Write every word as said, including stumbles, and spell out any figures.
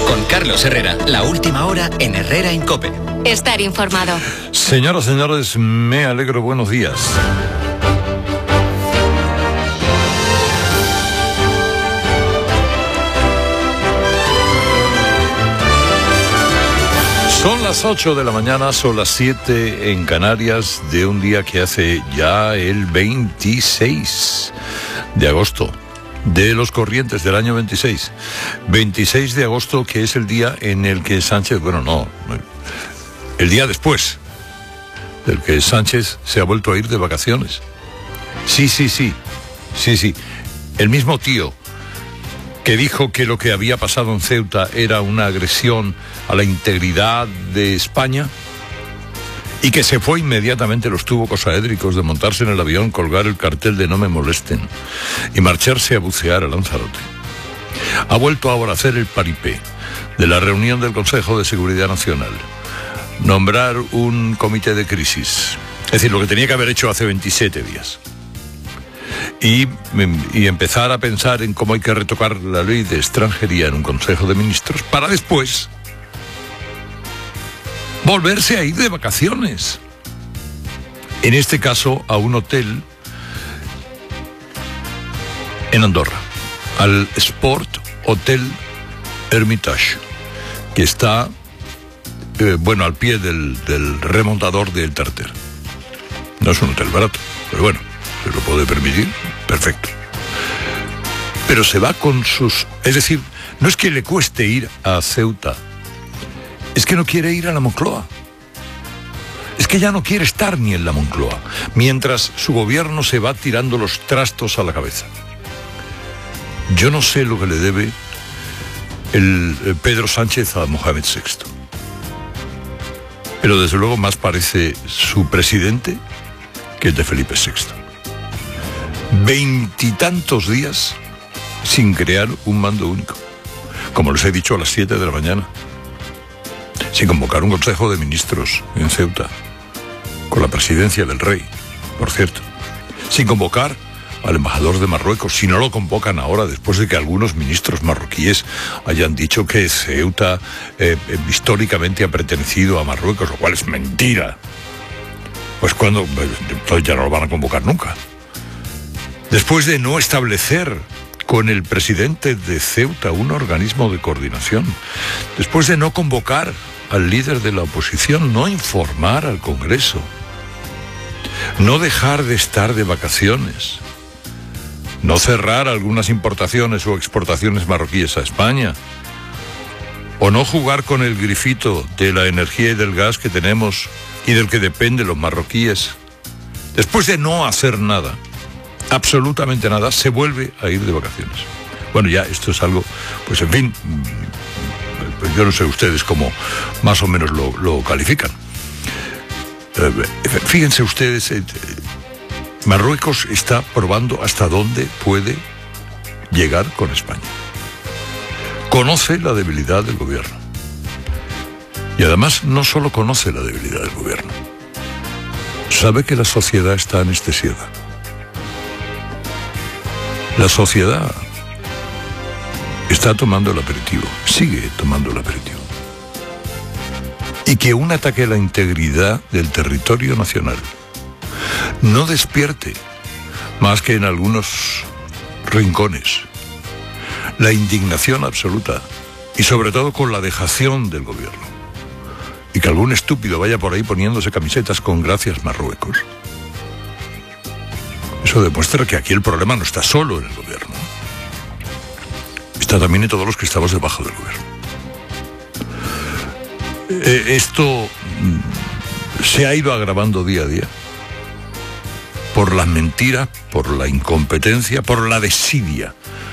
Con Carlos Herrera, la última hora en Herrera en COPE. Estar informado. Señoras, señores, me alegro, buenos días. Son las ocho de la mañana, son las siete en Canarias, de un día que hace ya el veintiséis de agosto. De los corrientes del año veintiséis. veintiséis de agosto, que es el día en el que Sánchez, bueno, no, el día después del que Sánchez se ha vuelto a ir de vacaciones. Sí, sí, sí, sí, sí. El mismo tío que dijo que lo que había pasado en Ceuta era una agresión a la integridad de España, y que se fue inmediatamente los tubos saédricos de montarse en el avión, colgar el cartel de no me molesten y marcharse a bucear a Lanzarote. Ha vuelto ahora a hacer el paripé de la reunión del Consejo de Seguridad Nacional, nombrar un comité de crisis, es decir, lo que tenía que haber hecho hace veintisiete días, y, y empezar a pensar en cómo hay que retocar la ley de extranjería en un Consejo de Ministros, para después volverse a ir de vacaciones. En este caso, a un hotel en Andorra, al Sport Hotel Hermitage, que está, eh, bueno, al pie del, del remontador del Tarter. No es un hotel barato, pero bueno, se lo puede permitir, perfecto. Pero se va con sus... Es decir, no es que le cueste ir a Ceuta, es que no quiere ir a la Moncloa. Es que ya no quiere estar ni en la Moncloa, mientras su gobierno se va tirando los trastos a la cabeza. Yo no sé lo que le debe el, el Pedro Sánchez a Mohamed sexto. Pero desde luego más parece su presidente que el de Felipe sexto. Veintitantos días sin crear un mando único, como les he dicho, a las siete de la mañana. Sin convocar un Consejo de Ministros en Ceuta, con la presidencia del rey, por cierto. Sin convocar al embajador de Marruecos, si no lo convocan ahora, después de que algunos ministros marroquíes hayan dicho que Ceuta eh, históricamente ha pertenecido a Marruecos, lo cual es mentira. Pues cuando, entonces ya no lo van a convocar nunca. Después de no establecer con el presidente de Ceuta un organismo de coordinación, después de no convocar al líder de la oposición, no informar al Congreso, no dejar de estar de vacaciones, no cerrar algunas importaciones o exportaciones marroquíes a España, o no jugar con el grifito de la energía y del gas que tenemos y del que dependen los marroquíes. Después de no hacer nada, absolutamente nada, se vuelve a ir de vacaciones. Bueno, ya esto es algo, pues en fin, pues yo no sé ustedes cómo más o menos lo, lo califican. Eh, fíjense ustedes, eh, Marruecos está probando hasta dónde puede llegar con España. Conoce la debilidad del gobierno. Y además no solo conoce la debilidad del gobierno, sabe que la sociedad está anestesiada. La sociedad está tomando el aperitivo, sigue tomando el aperitivo. Y que un ataque a la integridad del territorio nacional no despierte, más que en algunos rincones, la indignación absoluta, y sobre todo con la dejación del gobierno. Y que algún estúpido vaya por ahí poniéndose camisetas con gracias Marruecos. Eso demuestra que aquí el problema no está solo en el gobierno. Está también en todos los que estamos debajo del gobierno. Eh, esto se ha ido agravando día a día por las mentiras, por la incompetencia, por la desidia